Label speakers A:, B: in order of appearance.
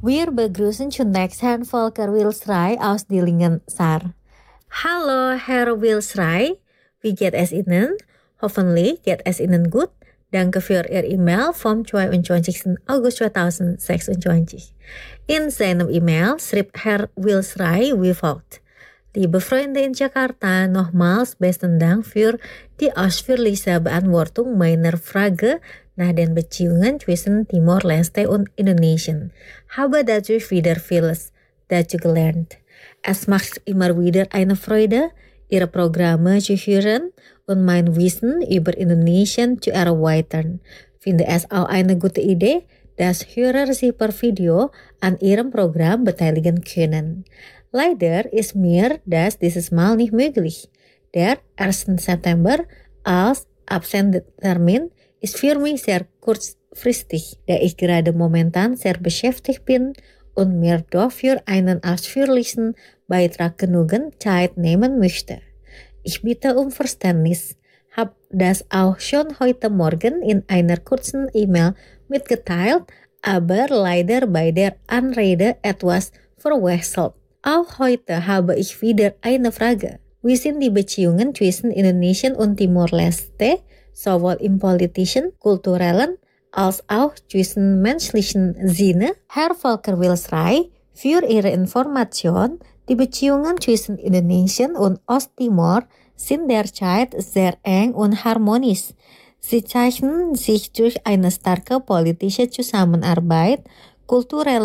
A: Wir begrüßen zunächst Herrn Volker Wilsrey aus Dillingen-Saar. Hallo, Herr Wilsrey. Wie geht es Ihnen? Hoffentlich geht es Ihnen gut. Danke für Ihr E-Mail vom 22. August 2026. In seinem E-Mail schrieb Herr Wilsrey wie folgt. Liebe Freunde in Jakarta, nochmals besten Dank für die ausführliche Beantwortung meiner Frage nach den Beziehungen zwischen Timor-Leste und Indonesien. Habe dadurch wieder vieles dazu gelernt. Es macht immer wieder eine Freude, Ihre Programme zu hören und mein Wissen über Indonesien zu erweitern. Finde es auch eine gute Idee, dass Hörer sich per Video an Ihrem Programm beteiligen können. Leider ist mir das dieses Mal nicht möglich. Der 1. September als Absendetermin ist für mich sehr kurzfristig, da ich gerade momentan sehr beschäftigt bin und mir dafür einen ausführlichen Beitrag genügend Zeit nehmen möchte. Ich bitte um Verständnis, habe das auch schon heute Morgen in einer kurzen E-Mail mitgeteilt, aber leider bei der Anrede etwas verwechselt. Auch heute habe ich wieder eine Frage. Wie sind die Beziehungen zwischen Indonesien und Timor-Leste, sowohl im politischen, kulturellen, als auch zwischen menschlichen Sinne? Herr Volker Wilsrey, für Ihre Information, die Beziehungen zwischen Indonesien und Osttimor sind derzeit sehr eng und harmonisch. Sie zeichnen sich durch eine starke politische Zusammenarbeit, kulturelle